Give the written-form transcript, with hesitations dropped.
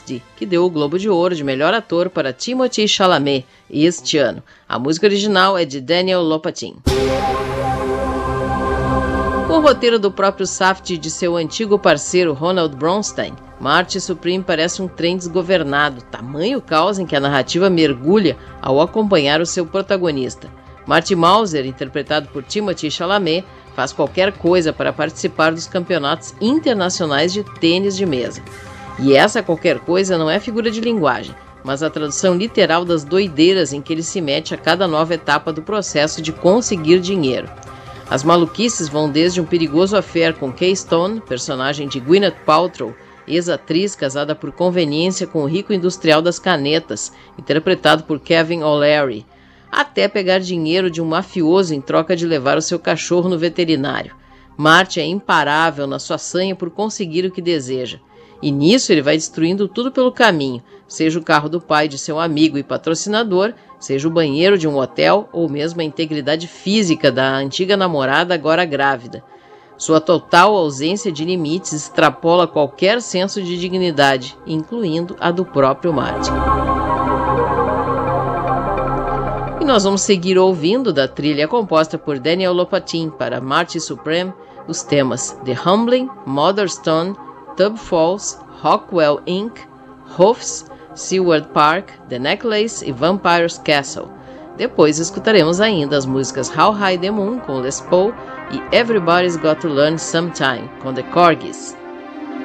Safdie, que deu o Globo de Ouro de melhor ator para Timothée Chalamet este ano. A música original é de Daniel Lopatin. Com o roteiro do próprio Safdie e de seu antigo parceiro Ronald Bronstein, Marty Supreme parece um trem desgovernado, tamanho caos em que a narrativa mergulha ao acompanhar o seu protagonista. Marty Mauser, interpretado por Timothée Chalamet, faz qualquer coisa para participar dos campeonatos internacionais de tênis de mesa. E essa qualquer coisa não é figura de linguagem, mas a tradução literal das doideiras em que ele se mete a cada nova etapa do processo de conseguir dinheiro. As maluquices vão desde um perigoso affair com Kay Stone, personagem de Gwyneth Paltrow, ex-atriz casada por conveniência com o rico industrial das canetas, interpretado por Kevin O'Leary, até pegar dinheiro de um mafioso em troca de levar o seu cachorro no veterinário. Marty é imparável na sua sanha por conseguir o que deseja. E nisso ele vai destruindo tudo pelo caminho, seja o carro do pai de seu amigo e patrocinador, seja o banheiro de um hotel ou mesmo a integridade física da antiga namorada agora grávida. Sua total ausência de limites extrapola qualquer senso de dignidade, incluindo a do próprio Marty. E nós vamos seguir ouvindo da trilha composta por Daniel Lopatin para Marty Supreme os temas The Humbling, Mother Stone, Tub Falls, Rockwell Inc., Hoofs, Seward Park, The Necklace e Vampire's Castle. Depois escutaremos ainda as músicas How High the Moon com Les Paul e Everybody's Got to Learn Sometime com The Corgis.